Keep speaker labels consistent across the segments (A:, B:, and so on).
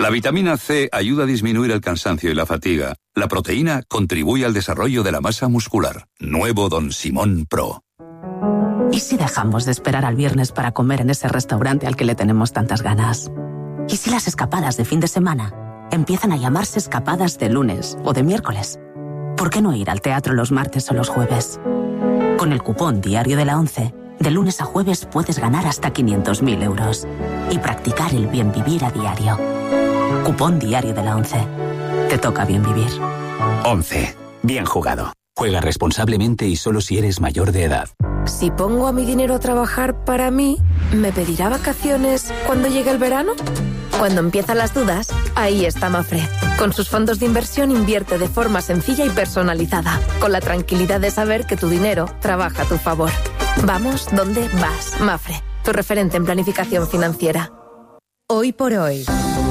A: La vitamina C ayuda a disminuir el cansancio y la fatiga. La proteína contribuye al desarrollo de la masa muscular. Nuevo Don Simón Pro.
B: ¿Y si dejamos de esperar al viernes para comer en ese restaurante al que le tenemos tantas ganas? ¿Y si las escapadas de fin de semana empiezan a llamarse escapadas de lunes o de miércoles? ¿Por qué no ir al teatro los martes o los jueves? Con el cupón Diario de la ONCE, de lunes a jueves puedes ganar hasta 500.000 euros y practicar el bien vivir a diario. Cupón Diario de la ONCE. Te toca bien vivir.
C: 11. Bien jugado. Juega responsablemente y solo si eres mayor de edad.
D: Si pongo a mi dinero a trabajar para mí, ¿me pedirá vacaciones cuando llegue el verano? Cuando empiezan las dudas, ahí está Mafre. Con sus fondos de inversión invierte de forma sencilla y personalizada, con la tranquilidad de saber que tu dinero trabaja a tu favor. Vamos donde vas, Mafre, tu referente en planificación financiera.
E: Hoy por hoy,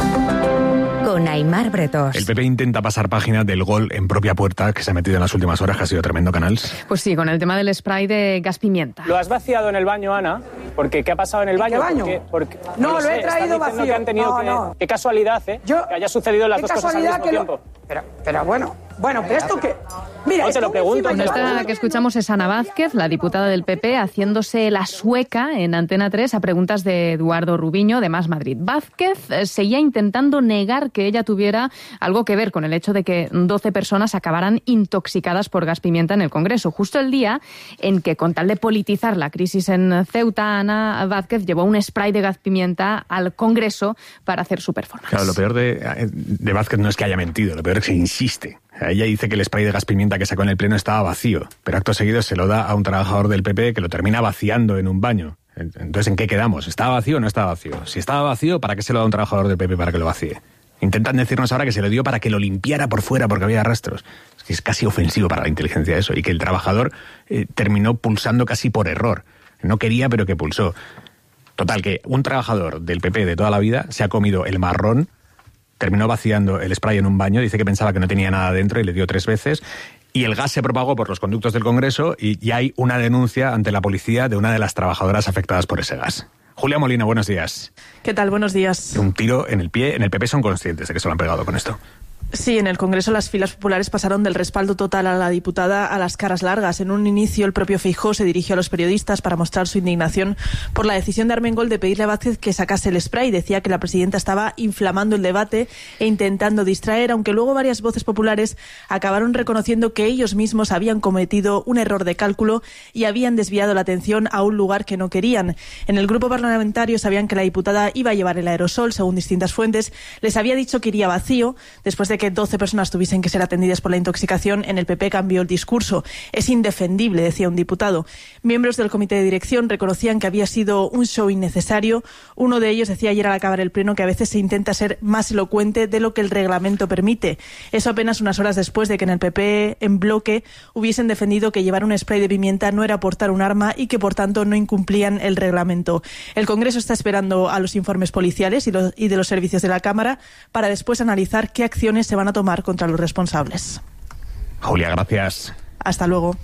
E: con Aimar Bretos.
F: El PP intenta pasar página del gol en propia puerta que se ha metido en las últimas horas, que ha sido tremendo, Canals.
G: Pues sí, con el tema del spray de gas pimienta.
H: ¿Lo has vaciado en el baño, Ana? Porque ¿qué ha pasado en el baño?
I: ¿Qué baño? No, lo he traído vacío.
H: Que han tenido qué casualidad, ¿eh? Que haya sucedido las dos cosas al mismo tiempo.
I: Pero bueno, pero esto que... Mira,
H: no te lo pregunto.
G: Esta que escuchamos es Ana Vázquez, la diputada del PP, haciéndose la sueca en Antena 3 a preguntas de Eduardo Rubiño, de Más Madrid. Vázquez seguía intentando negar que ella tuviera algo que ver con el hecho de que 12 personas acabaran intoxicadas por gas pimienta en el Congreso, justo el día en que, con tal de politizar la crisis en Ceuta, Ana Vázquez llevó un spray de gas pimienta al Congreso para hacer su performance.
F: Claro, lo peor de Vázquez no es que haya mentido, lo peor es que insiste. Ella dice que el spray de gas pimienta que sacó en el pleno estaba vacío, pero acto seguido se lo da a un trabajador del PP que lo termina vaciando en un baño. Entonces, ¿en qué quedamos? ¿Estaba vacío o no estaba vacío? Si estaba vacío, ¿para qué se lo da a un trabajador del PP para que lo vacíe? Intentan decirnos ahora que se lo dio para que lo limpiara por fuera porque había rastros. Es casi ofensivo para la inteligencia eso. Y que el trabajador terminó pulsando casi por error. No quería, pero que pulsó. Total, que un trabajador del PP de toda la vida se ha comido el marrón, terminó vaciando el spray en un baño, dice que pensaba que no tenía nada dentro y le dio 3 veces, y el gas se propagó por los conductos del Congreso y ya hay una denuncia ante la policía de una de las trabajadoras afectadas por ese gas. Julia Molina, buenos días.
J: ¿Qué tal? Buenos días.
F: Un tiro en el pie. En el PP son conscientes de que se lo han pegado con esto.
J: Sí, en el Congreso las filas populares pasaron del respaldo total a la diputada a las caras largas. En un inicio, el propio Feijóo se dirigió a los periodistas para mostrar su indignación por la decisión de Armengol de pedirle a Vázquez que sacase el spray. Decía que la presidenta estaba inflamando el debate e intentando distraer, aunque luego varias voces populares acabaron reconociendo que ellos mismos habían cometido un error de cálculo y habían desviado la atención a un lugar que no querían. En el grupo parlamentario sabían que la diputada iba a llevar el aerosol, según distintas fuentes. Les había dicho que iría vacío. Después de que 12 personas tuviesen que ser atendidas por la intoxicación, en el PP cambió el discurso. Es indefendible, decía un diputado. Miembros del comité de dirección reconocían que había sido un show innecesario. Uno de ellos decía ayer al acabar el pleno que a veces se intenta ser más elocuente de lo que el reglamento permite. Eso apenas unas horas después de que en el PP, en bloque, hubiesen defendido que llevar un spray de pimienta no era portar un arma y que, por tanto, no incumplían el reglamento. El Congreso está esperando a los informes policiales y de los servicios de la Cámara para después analizar qué acciones se van a tomar contra los responsables.
F: Julia, gracias.
J: Hasta luego.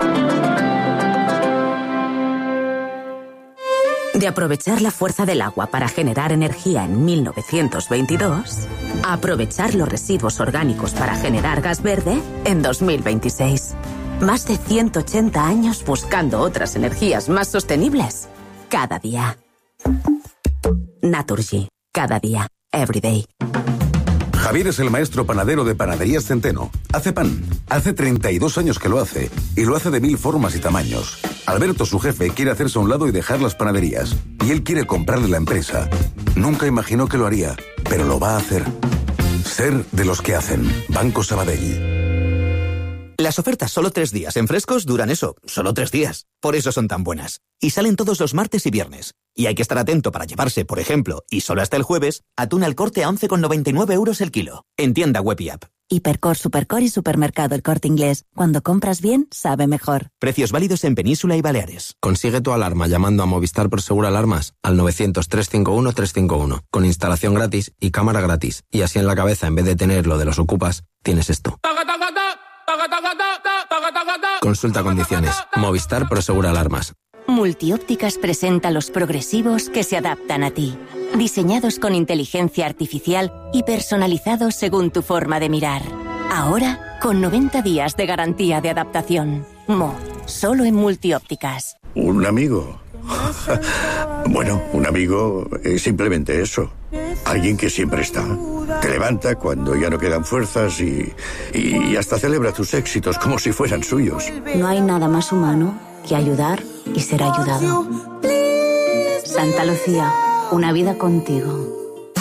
B: De aprovechar la fuerza del agua para generar energía en 1922, a aprovechar los residuos orgánicos para generar gas verde en 2026. Más de 180 años buscando otras energías más sostenibles. Cada día. Naturgy. Cada día. Every day.
K: Javier es el maestro panadero de Panaderías Centeno. Hace pan. Hace 32 años que lo hace. Y lo hace de 1000 formas y tamaños. Alberto, su jefe, quiere hacerse a un lado y dejar las panaderías. Y él quiere comprarle la empresa. Nunca imaginó que lo haría, pero lo va a hacer. Ser de los que hacen. Banco Sabadell.
L: Las ofertas solo 3 días en Frescos duran eso, solo 3 días. Por eso son tan buenas. Y salen todos los martes y viernes. Y hay que estar atento para llevarse, por ejemplo, y solo hasta el jueves, atún al Corte a 11,99 € el kilo. En tienda web y app.
M: Hipercor, Supercor y Supermercado El Corte Inglés. Cuando compras bien, sabe mejor.
L: Precios válidos en Península y Baleares.
N: Consigue tu alarma llamando a Movistar Prosegur Alarmas al 900-351-351. Con instalación gratis y cámara gratis. Y así en la cabeza, en vez de tener lo de los ocupas, tienes esto. Consulta condiciones. Movistar Prosegur Alarmas.
O: Multiópticas presenta los progresivos que se adaptan a ti. Diseñados con inteligencia artificial y personalizados según tu forma de mirar. Ahora, con 90 días de garantía de adaptación. Solo en Multiópticas.
P: ¿Un amigo? Bueno, un amigo es simplemente eso. Alguien que siempre está. Te levanta cuando ya no quedan fuerzas y hasta celebra tus éxitos como si fueran suyos.
M: No hay nada más humano que ayudar y ser ayudado. Santa Lucía, una vida contigo.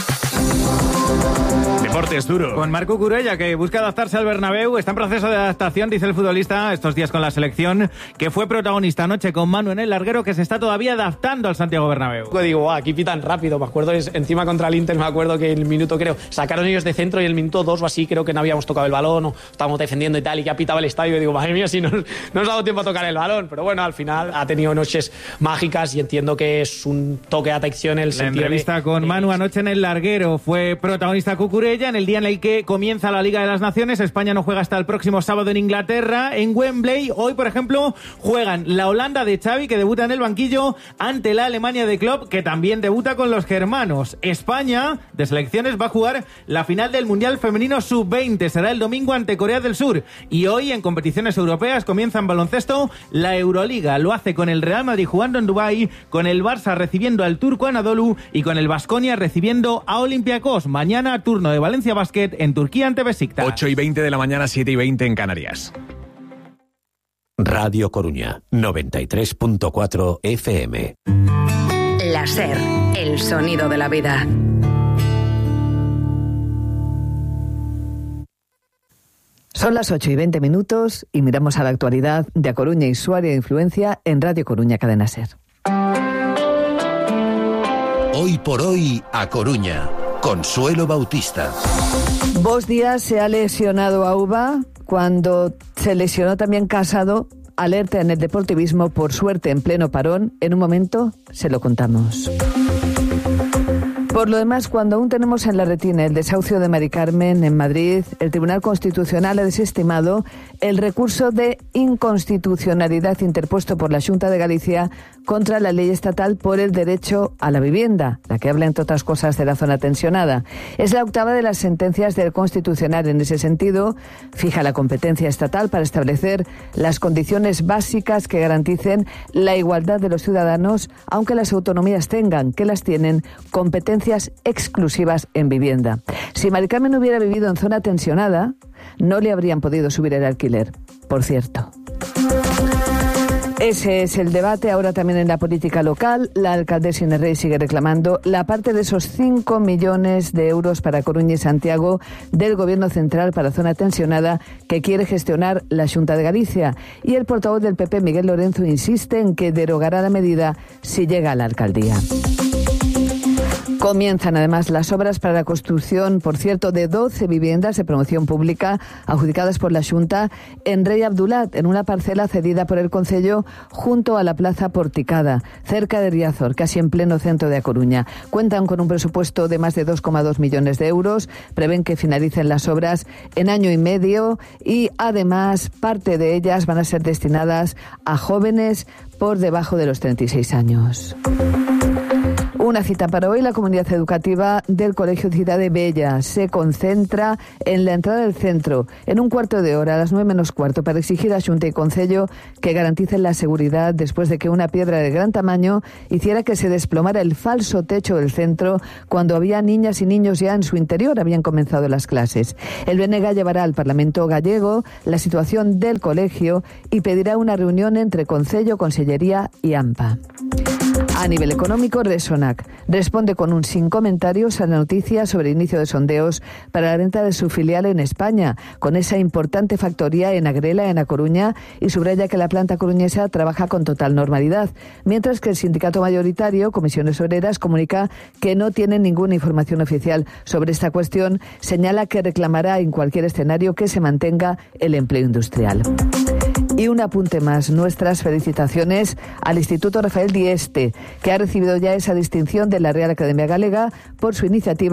F: Deportes duro.
Q: Con Marc Cucurella, que busca adaptarse al Bernabéu. Está en proceso de adaptación, dice el futbolista, estos días con la selección, que fue protagonista anoche con Manu en el larguero, que se está todavía adaptando al Santiago Bernabéu.
H: Digo, aquí pitan rápido. Me acuerdo, encima contra el Inter, me acuerdo que el minuto, sacaron ellos de centro y el minuto 2 o así, creo que no habíamos tocado el balón o estábamos defendiendo y tal, y ya pitaba el estadio. Y digo, madre mía, si no nos ha dado tiempo a tocar el balón. Pero bueno, al final ha tenido noches mágicas y entiendo que es un toque de atención el sentido.
Q: La entrevista con Manu anoche en el larguero. Fue protagonista Cucurella en el día en el que comienza la Liga de las Naciones. España no juega hasta el próximo sábado en Inglaterra, en Wembley. Hoy, por ejemplo, juegan la Holanda de Xavi, que debuta en el banquillo, ante la Alemania de Klopp, que también debuta con los germanos. España, de selecciones, va a jugar la final del Mundial Femenino Sub-20. Será el domingo ante Corea del Sur. Y hoy, en competiciones europeas, comienza en baloncesto la Euroliga. Lo hace con el Real Madrid jugando en Dubái, con el Barça recibiendo al Turco Anadolu y con el Baskonia recibiendo a Olympiacos. Mañana, turno de Valencia Basket en Turquía ante Besiktas.
F: 8:20 de la mañana, 7:20 en Canarias.
R: Radio Coruña, 93.4 FM.
E: La SER, el sonido de la vida.
S: Son las 8:20 y miramos a la actualidad de A Coruña y su área de influencia en Radio Coruña Cadena SER.
R: Hoy por hoy, A Coruña. Consuelo Bautista.
S: Bos Díaz se ha lesionado a Uva cuando se lesionó también Casado. Alerta en el deportivismo por suerte en pleno parón. En un momento se lo contamos. Por lo demás, cuando aún tenemos en la retina el desahucio de Mari Carmen en Madrid, el Tribunal Constitucional ha desestimado el recurso de inconstitucionalidad interpuesto por la Xunta de Galicia contra la ley estatal por el derecho a la vivienda, la que habla, entre otras cosas, de la zona tensionada. Es la octava de las sentencias del Constitucional. En ese sentido, fija la competencia estatal para establecer las condiciones básicas que garanticen la igualdad de los ciudadanos, aunque las autonomías tengan, que las tienen, competencias exclusivas en vivienda. Si Mari Carmen hubiera vivido en zona tensionada, no le habrían podido subir el alquiler, por cierto. Ese es el debate ahora también en la política local. La alcaldesa Inés Rey sigue reclamando la parte de esos 5 millones de euros para Coruña y Santiago del Gobierno Central para zona tensionada que quiere gestionar la Xunta de Galicia. Y el portavoz del PP, Miguel Lorenzo, insiste en que derogará la medida si llega a la alcaldía. Comienzan además las obras para la construcción, por cierto, de 12 viviendas de promoción pública adjudicadas por la Xunta en Rey Abdulat, en una parcela cedida por el Concello junto a la Plaza Porticada, cerca de Riazor, casi en pleno centro de A Coruña. Cuentan con un presupuesto de más de 2,2 millones de euros, prevén que finalicen las obras en año y medio y además parte de ellas van a ser destinadas a jóvenes por debajo de los 36 años. Una cita para hoy. La comunidad educativa del Colegio Ciudad de Bella se concentra en la entrada del centro en un cuarto de hora, a las 9:15, para exigir a Xunta y Concello que garanticen la seguridad después de que una piedra de gran tamaño hiciera que se desplomara el falso techo del centro cuando había niñas y niños ya en su interior, habían comenzado las clases. El BNG llevará al Parlamento gallego la situación del colegio y pedirá una reunión entre Concello, Consellería y AMPA. A nivel económico, Resonac responde con un sin comentarios a la noticia sobre el inicio de sondeos para la renta de su filial en España, con esa importante factoría en Agrela, en A Coruña, y subraya que la planta coruñesa trabaja con total normalidad, mientras que el sindicato mayoritario, Comisiones Obreras, comunica que no tiene ninguna información oficial sobre esta cuestión. Señala que reclamará en cualquier escenario que se mantenga el empleo industrial. Y un apunte más, nuestras felicitaciones al Instituto Rafael Dieste, que ha recibido ya esa distinción de la Real Academia Galega por su iniciativa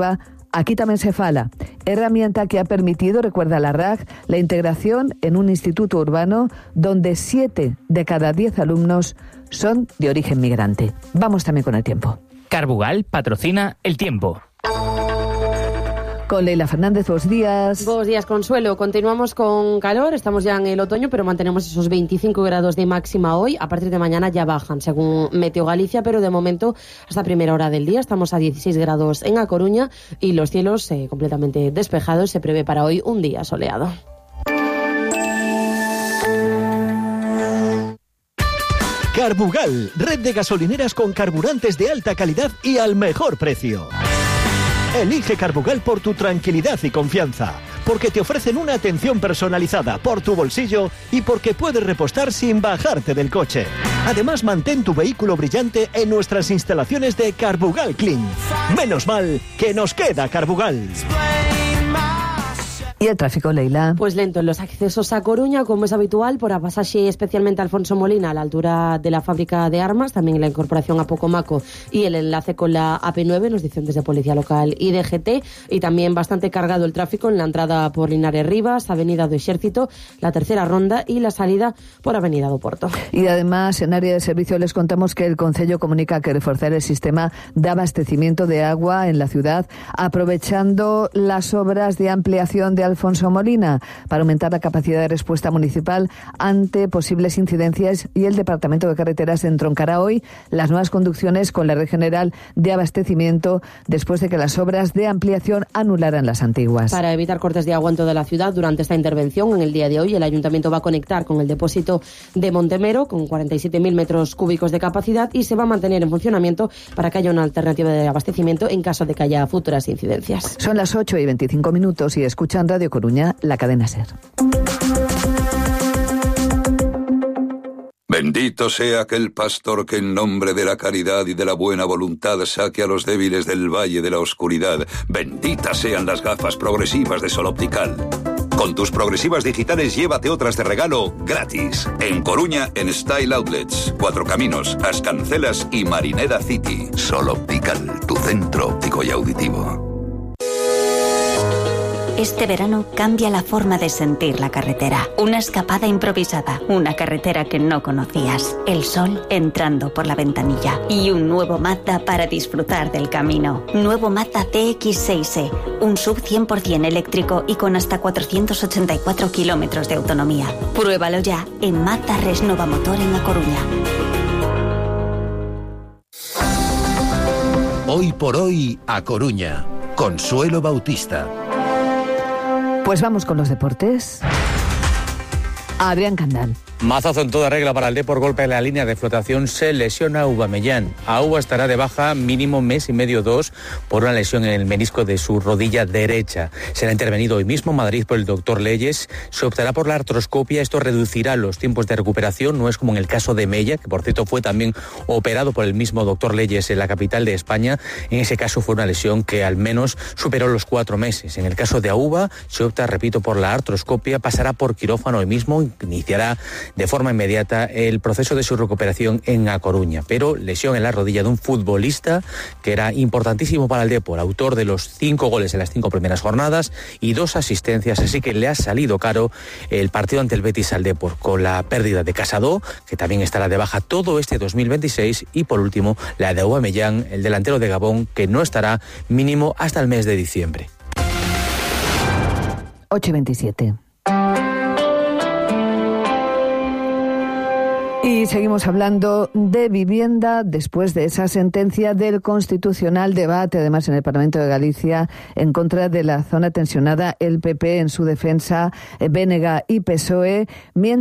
S: Aquí también se fala. Herramienta que ha permitido, recuerda la RAG, la integración en un instituto urbano donde 7 de cada 10 alumnos son de origen migrante. Vamos también con el tiempo.
T: Carbugal patrocina el tiempo.
S: Con Leila Fernández, buenos días.
U: Buenos días, Consuelo. Continuamos con calor, estamos ya en el otoño, pero mantenemos esos 25 grados de máxima hoy. A partir de mañana ya bajan, según Meteo Galicia, pero de momento, hasta primera hora del día, estamos a 16 grados en A Coruña y los cielos completamente despejados. Se prevé para hoy un día soleado.
V: Carbugal, red de gasolineras con carburantes de alta calidad y al mejor precio. Elige Carbugal por tu tranquilidad y confianza, porque te ofrecen una atención personalizada por tu bolsillo y porque puedes repostar sin bajarte del coche. Además, mantén tu vehículo brillante en nuestras instalaciones de Carbugal Clean. Menos mal que nos queda Carbugal.
S: ¿Y el tráfico, Leila?
U: Pues lento en los accesos a Coruña, como es habitual, por a pasaxe especialmente Alfonso Molina, a la altura de la fábrica de armas, también la incorporación a Pocomaco y el enlace con la AP9, nos dicen desde Policía Local y DGT, y también bastante cargado el tráfico en la entrada por Linares Rivas, Avenida do Exército, la tercera ronda y la salida por Avenida do Porto.
S: Y además, en área de servicio les contamos que el Concello comunica que reforzar el sistema de abastecimiento de agua en la ciudad, aprovechando las obras de ampliación de Alfonso Molina para aumentar la capacidad de respuesta municipal ante posibles incidencias, y el Departamento de Carreteras entroncará hoy las nuevas conducciones con la Red General de Abastecimiento después de que las obras de ampliación anularan las antiguas.
U: Para evitar cortes de agua en toda la ciudad durante esta intervención, en el día de hoy el Ayuntamiento va a conectar con el depósito de Montemero con 47.000 metros cúbicos de capacidad y se va a mantener en funcionamiento para que haya una alternativa de abastecimiento en caso de que haya futuras incidencias.
S: Son las 8:25 y escuchan Radio Coruña, la cadena SER.
A: Bendito sea aquel pastor que en nombre de la caridad y de la buena voluntad saque a los débiles del valle de la oscuridad. Benditas sean las gafas progresivas de Sol Optical. Con tus progresivas digitales llévate otras de regalo gratis. En Coruña, en Style Outlets, Cuatro Caminos, Ascancelas y Marineda City. Sol Optical, tu centro óptico y auditivo.
O: Este verano cambia la forma de sentir la carretera. Una escapada improvisada, una carretera que no conocías, el sol entrando por la ventanilla y un nuevo Mazda para disfrutar del camino. Nuevo Mazda CX-6e, un SUV 100% eléctrico y con hasta 484 kilómetros de autonomía. Pruébalo ya en Mazda Resnova Motor en A Coruña.
R: Hoy por hoy, A Coruña. Consuelo Bautista.
S: Pues vamos con los deportes. Adrián Candal.
W: Mazazo en toda regla para el Depor, golpe en la línea de flotación, se lesiona Aubameyang. Auba estará de baja mínimo mes y medio, 2, por una lesión en el menisco de su rodilla derecha. Será intervenido hoy mismo en Madrid por el doctor Leyes. Se optará por la artroscopia, esto reducirá los tiempos de recuperación, no es como en el caso de Mella, que por cierto fue también operado por el mismo doctor Leyes en la capital de España. En ese caso fue una lesión que al menos superó los 4 meses. En el caso de Auba se opta, repito, por la artroscopia, pasará por quirófano hoy mismo, iniciará de forma inmediata el proceso de su recuperación en A Coruña, pero lesión en la rodilla de un futbolista que era importantísimo para el Depor, autor de los 5 goles en las 5 primeras jornadas y 2 asistencias, así que le ha salido caro el partido ante el Betis al Depor, con la pérdida de Casado, que también estará de baja todo este 2026, y por último la de Aubameyang, el delantero de Gabón, que no estará mínimo hasta el mes de diciembre.
S: 8:27. Y seguimos hablando de vivienda después de esa sentencia del Constitucional, debate además en el Parlamento de Galicia en contra de la zona tensionada, el PP en su defensa, BNG y PSOE.